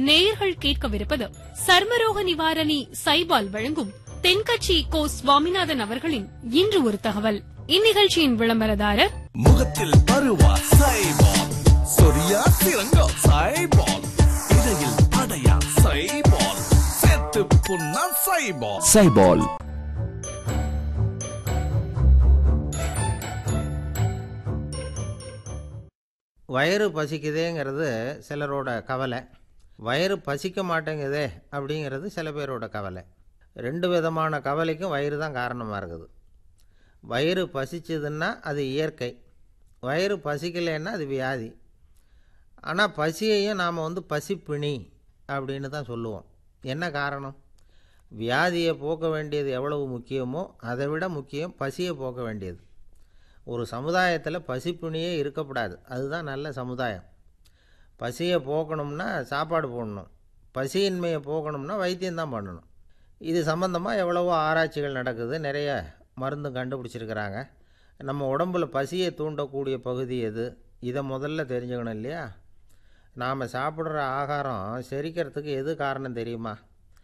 நேயர்கள் கேட்கவிருப்பது சர்மரோக நிவாரணி சைபால் வழங்கும் தென்கட்சி கோ சுவாமிநாதன் அவர்களின் இன்று ஒரு தகவல். இந்நிகழ்ச்சியின் விளம்பரதாரர் முகத்தில் பருவா சைபால், சொரியா சிறங்கா சைபால், இடையில் அடையா சைபால், சேத்து புண்ணா சைபால். சைபால் வயிறு பசிக்குதேங்கிறது சிலரோட கவலை, வயிறு பசிக்க மாட்டேங்குதே அப்படிங்கிறது சில பேரோட கவலை. ரெண்டு விதமான கவலைக்கும் வயிறு தான் காரணமாக இருக்குது. வயிறு பசிச்சதுன்னா அது இயற்கை, வயிறு பசிக்கலைன்னா அது வியாதி. ஆனால் பசியையும் நாம் பசிப்பிணி அப்படின்னு தான் சொல்லுவோம். என்ன காரணம்? வியாதியை போக்க வேண்டியது எவ்வளவு முக்கியமோ அதை விட முக்கியம் பசியை போக்க வேண்டியது. ஒரு சமுதாயத்தில் பசிப்பிணியே இருக்கக்கூடாது, அதுதான் நல்ல சமுதாயம். பசியை போக்கணும்னா சாப்பாடு போடணும், பசியின்மையை போக்கணும்னா வைத்தியம்தான் பண்ணணும். இது சம்பந்தமாக எவ்வளவோ ஆராய்ச்சிகள் நடக்குது, நிறைய மருந்து கண்டுபிடிச்சிருக்கிறாங்க. நம்ம உடம்பில் பசியை தூண்டக்கூடிய பகுதி எது, இதை முதல்ல தெரிஞ்சுக்கணும் இல்லையா? நாம் சாப்பிட்ற ஆகாரம் செரிக்கிறதுக்கு எது காரணம் தெரியுமா?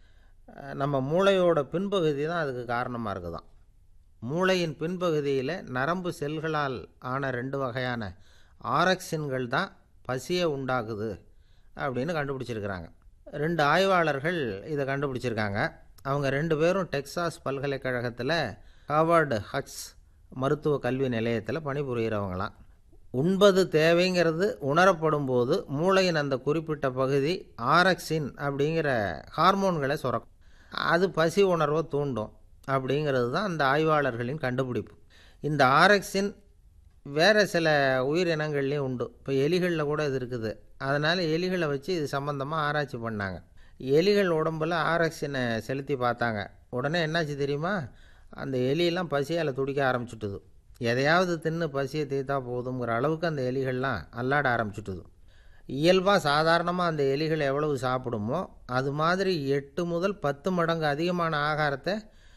நம்ம மூளையோட பின்பகுதி தான் அதுக்கு காரணமாக இருக்குதாம். மூளையின் பின்பகுதியில் நரம்பு செல்களால் ஆன 2 வகையான ஆரக்சின்கள் தான் பசியை உண்டாக்குது அப்படின்னு கண்டுபிடிச்சிருக்கிறாங்க. 2 ஆய்வாளர்கள் இதை கண்டுபிடிச்சிருக்காங்க. அவங்க 2 பேரும் டெக்சாஸ் பல்கலைக்கழகத்தில் ஹார்வர்டு ஹக்ஸ் மருத்துவ கல்வி நிலையத்தில் பணிபுரிகிறவங்களாம். உண்பது தேவைங்கிறது உணரப்படும் போது மூளையின் அந்த குறிப்பிட்ட பகுதி ஆரக்சின் அப்படிங்கிற ஹார்மோன்களை சுரக்கும், அது பசி உணர்வை தூண்டும் அப்படிங்கிறது தான் அந்த ஆய்வாளர்களின் கண்டுபிடிப்பு. இந்த ஆரக்சின் வேறு சில உயிரினங்கள்லேயும் உண்டு. இப்போ எலிகளில் கூட இது இருக்குது. அதனால் எலிகளை வச்சு இது சம்மந்தமாக ஆராய்ச்சி பண்ணாங்க. எலிகள் உடம்பில் ஆரக்சினை செலுத்தி பார்த்தாங்க. உடனே என்னாச்சு தெரியுமா? அந்த எலியெல்லாம் பசியால் துடிக்க ஆரம்பிச்சுட்டுது. எதையாவது தின்னு பசியை தீர்த்தா போதுங்கிற அளவுக்கு அந்த எலிகள்லாம் அல்லாட ஆரம்பிச்சுட்டுது. இயல்பாக சாதாரணமாக அந்த எலிகள் எவ்வளவு சாப்பிடுமோ அது மாதிரி 8 முதல் 10 மடங்கு அதிகமான ஆகாரத்தை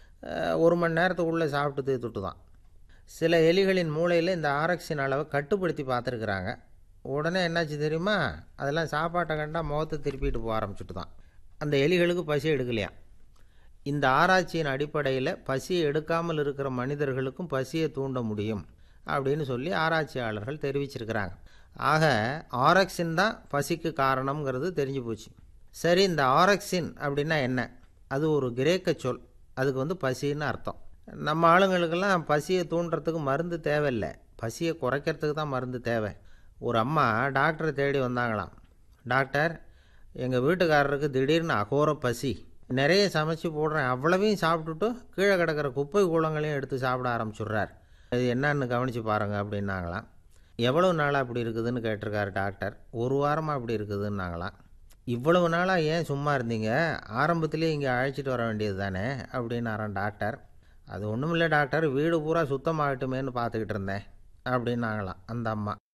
1 மணி நேரத்துக்குள்ளே சாப்பிட்டு தீர்த்துட்டு தான். சில எலிகளின் மூளையில் இந்த ஆரக்சின் அளவை கட்டுப்படுத்தி பார்த்துருக்குறாங்க. உடனே என்னாச்சு தெரியுமா? அதெல்லாம் சாப்பாட்டை கண்டா முகத்தை திருப்பிட்டு போக ஆரம்பிச்சுட்டு தான். அந்த எலிகளுக்கு பசி எடுக்கலையா. இந்த ஆராய்ச்சியின் அடிப்படையில் பசியை எடுக்காமல் இருக்கிற மனிதர்களுக்கும் பசியை தூண்ட முடியும் அப்படின்னு சொல்லி ஆராய்ச்சியாளர்கள் தெரிவிச்சிருக்கிறாங்க. ஆக ஆரக்சின் தான் பசிக்கு காரணம்ங்கிறது தெரிஞ்சு போச்சு. சரி, இந்த ஆரக்சின் அப்படின்னா என்ன? அது ஒரு கிரேக்க சொல், அதுக்கு பசின்னு அர்த்தம். நம்ம ஆளுங்களுக்கெல்லாம் பசியை தூண்டுறதுக்கு மருந்து தேவையில்லை, பசியை குறைக்கிறதுக்கு தான் மருந்து தேவை. ஒரு அம்மா டாக்டரை தேடி வந்தாங்களாம். டாக்டர், எங்கள் வீட்டுக்காரருக்கு திடீர்னு அகோர பசி, நிறைய சமைச்சு போடுறேன், அவ்வளவையும் சாப்பிட்டுட்டு கீழே கிடக்கிற குப்பை கூலங்களையும் எடுத்து சாப்பிட ஆரம்பிச்சுட்றார், அது என்னன்னு கவனித்து பாருங்கள் அப்படின்னாங்களாம். எவ்வளவு நாளாக அப்படி இருக்குதுன்னு கேட்டிருக்காரு டாக்டர். 1 வாரமாக அப்படி இருக்குதுன்னாங்களாம். இவ்வளவு நாளாக ஏன் சும்மா இருந்தீங்க, ஆரம்பத்திலே இங்கே அழைச்சிட்டு வர வேண்டியது தானே அப்படின்னாரான் டாக்டர். அது ஒன்றும் இல்லை டாக்டர், வீடு பூரா சுத்தமாகட்டுமேன்னு பார்த்துக்கிட்டு இருந்தேன் அப்படின்னாங்களாம் அந்த அம்மா.